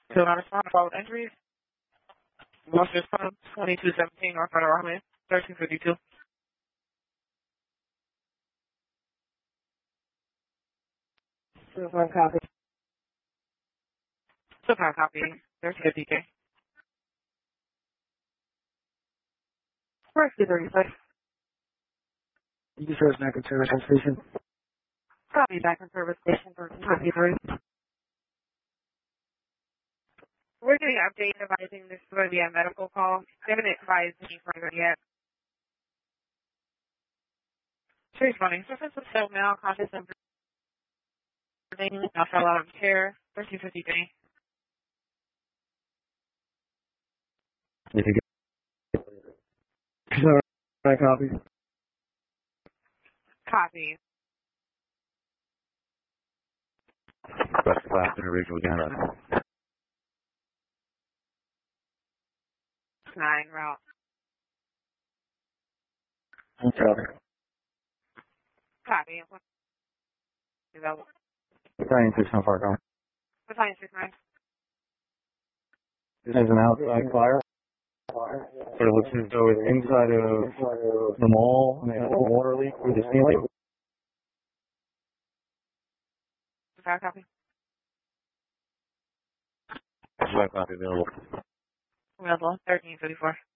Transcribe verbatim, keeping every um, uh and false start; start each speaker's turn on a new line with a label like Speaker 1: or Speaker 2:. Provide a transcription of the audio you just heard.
Speaker 1: Still not responding to all entries. Lost your phone, twenty-two seventeen North Federal Highway, thirteen fifty-two.
Speaker 2: Still five copy.
Speaker 1: Still five copy, thirteen fifty K.
Speaker 2: Where's the thirty-six? You can service back in service station.
Speaker 1: Copy back in service station, thirteen fifty-three. We're getting an update advising this is going to be a medical call. They haven't advised any further yet. She's running. Surface of cell now, conscious and breathing. Now fell out of chair. thirteen fifty-three.
Speaker 2: If you get so, I copy.
Speaker 1: Copy.
Speaker 3: West Class and original again.
Speaker 1: Nine route.
Speaker 2: Copy.
Speaker 1: Copy. Develop.
Speaker 2: Battalion six on far gone.
Speaker 1: Battalion six nine.
Speaker 2: This is an outside fire. But it looks as though it's inside of the mall and they have a water leak through the ceiling.
Speaker 1: Five copy.
Speaker 3: Five copy available.
Speaker 1: Available. thirteen fifty-four.